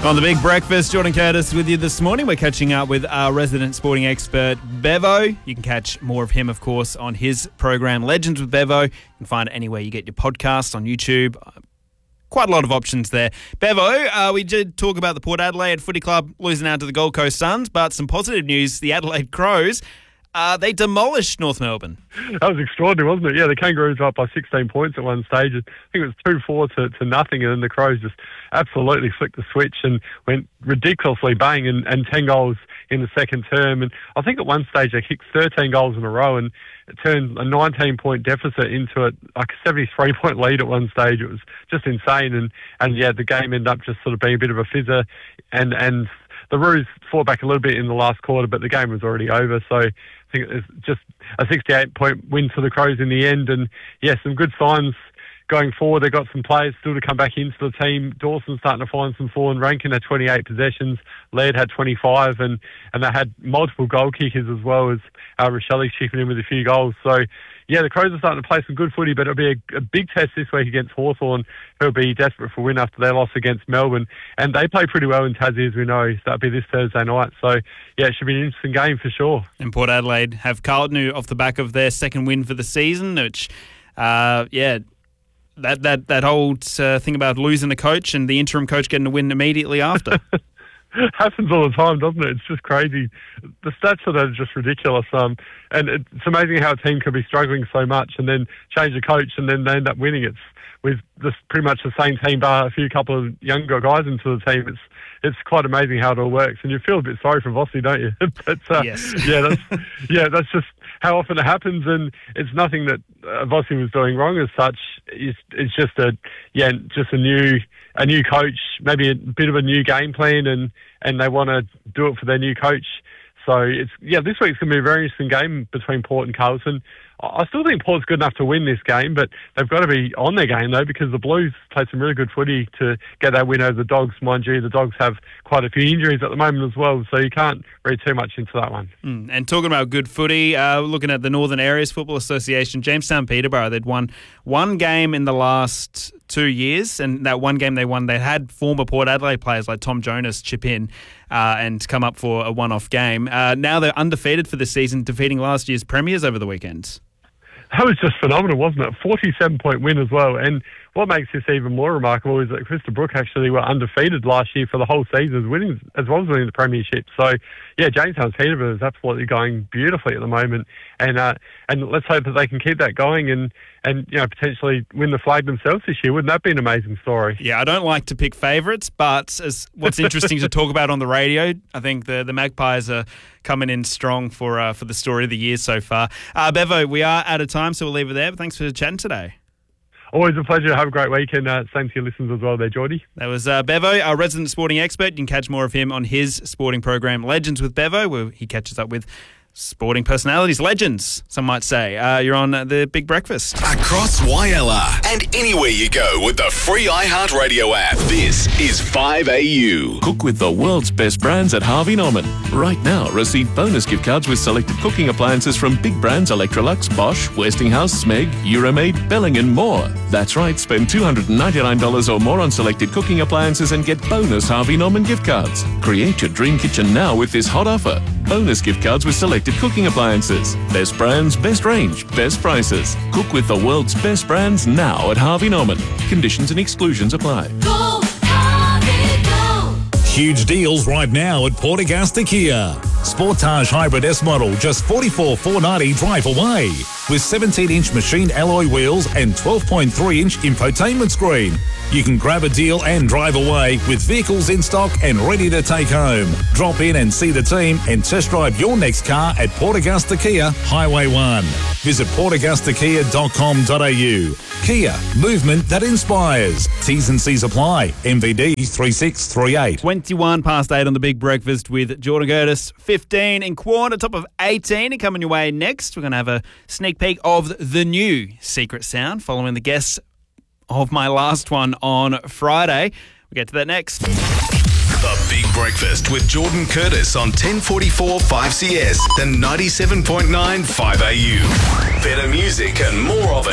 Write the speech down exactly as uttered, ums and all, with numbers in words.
On the Big Breakfast, Jordan Curtis with you this morning. We're catching up with our resident sporting expert, Bevo. You can catch more of him, of course, on his program, Legends with Bevo. You can find it anywhere you get your podcasts, on YouTube. Quite a lot of options there. Bevo, uh, we did talk about the Port Adelaide Footy Club losing out to the Gold Coast Suns, but some positive news, the Adelaide Crows, uh, they demolished North Melbourne. That was extraordinary, wasn't it? Yeah, the Kangaroos were up by sixteen points at one stage. I think it was two four to, to nothing, and then the Crows just absolutely flicked the switch and went ridiculously bang and, and ten goals in the second term. And I think at one stage they kicked thirteen goals in a row and it turned a nineteen-point deficit into a, like a seventy-three-point lead at one stage. It was just insane. And, and yeah, the game ended up just sort of being a bit of a fizzer. And, and the Roos fought back a little bit in the last quarter, but the game was already over. So I think it was just a sixty-eight-point win for the Crows in the end. And yeah, some good signs going forward. They've got some players still to come back into the team. Dawson's starting to find some form. Rankin had twenty-eight possessions. Laird had twenty-five, and, and they had multiple goal kickers as well as uh, Rochelli's chipping in with a few goals. So, yeah, the Crows are starting to play some good footy, but it'll be a, a big test this week against Hawthorn, who'll be desperate for a win after their loss against Melbourne. And they play pretty well in Tassie, as we know. So that'll be this Thursday night. So, yeah, it should be an interesting game for sure. And Port Adelaide have Carlton, who off the back of their second win for the season, which, uh, yeah... That that that whole uh, thing about losing a coach and the interim coach getting a win immediately after. Happens all the time, doesn't it? It's just crazy. The stats for that are just ridiculous. Um, and it's amazing how a team could be struggling so much and then change the coach and then they end up winning. It's with this pretty much the same team, bar a few couple of younger guys into the team. It's it's quite amazing how it all works, and you feel a bit sorry for Vossi, don't you? but uh, yes. yeah, that's yeah, that's just how often it happens, and it's nothing that uh, Vossi was doing wrong as such. It's, it's just a yeah, just a new a new coach, maybe a bit of a new game plan, and and they want to do it for their new coach. So it's yeah, this week's going to be a very interesting game between Port and Carlton. I still think Port's good enough to win this game, but they've got to be on their game, though, because the Blues played some really good footy to get that win over the Dogs. Mind you, the Dogs have quite a few injuries at the moment as well, so you can't read too much into that one. Mm. And talking about good footy, uh, looking at the Northern Areas Football Association, Jamestown Peterborough, they'd won one game in the last two years, and that one game they won, they had former Port Adelaide players like Tom Jonas chip in uh, and come up for a one-off game. Uh, now they're undefeated for the season, defeating last year's premiers over the weekend. That was just phenomenal, wasn't it? forty-seven-point win as well. And what makes this even more remarkable is that Krista Brook actually were undefeated last year for the whole season, winning as well as winning the premiership. So, yeah, Jamestown Peterborough is absolutely going beautifully at the moment. And uh, and let's hope that they can keep that going and, and you know potentially win the flag themselves this year. Wouldn't that be an amazing story? Yeah, I don't like to pick favourites, but as what's interesting to talk about on the radio, I think the, the Magpies are coming in strong for uh, for the story of the year so far. Uh, Bevo, we are out of time, so we'll leave it there. But thanks for chatting today. Always a pleasure. Have a great weekend. Uh, same to your listeners as well there, Geordie. That was uh, Bevo, our resident sporting expert. You can catch more of him on his sporting program, Legends with Bevo, where he catches up with sporting personalities, legends, some might say. Uh, you're on the Big Breakfast. Across Y L R and anywhere you go with the free iHeartRadio app. This is five A U. Cook with the world's best brands at Harvey Norman. Right now, receive bonus gift cards with selected cooking appliances from big brands Electrolux, Bosch, Westinghouse, Smeg, Euromaid, Belling and more. That's right, spend two hundred ninety-nine dollars or more on selected cooking appliances and get bonus Harvey Norman gift cards. Create your dream kitchen now with this hot offer. Bonus gift cards with selected cooking appliances. Best brands, best range, best prices. Cook with the world's best brands now at Harvey Norman. Conditions and exclusions apply. Go, Harvey, go! Huge deals right now at Port Augusta Kia. Sportage Hybrid S model just forty-four thousand four hundred ninety drive away with seventeen-inch machined alloy wheels and twelve point three inch infotainment screen. You can grab a deal and drive away with vehicles in stock and ready to take home. Drop in and see the team and test drive your next car at Port Augusta Kia, Highway one. Visit port augusta kia dot com dot a u. Kia, movement that inspires. T's and C's apply. M V D three six three eight. twenty-one past eight on the Big Breakfast with Jordan Curtis. fifteen in Quorn, top of eighteen. And coming your way next, we're going to have a sneak peek of the new Secret Sound following the guests of my last one on Friday. We'll get to that next. The Big Breakfast with Jordan Curtis on ten forty-four five C S and ninety-seven point nine five A U. Better music and more of it.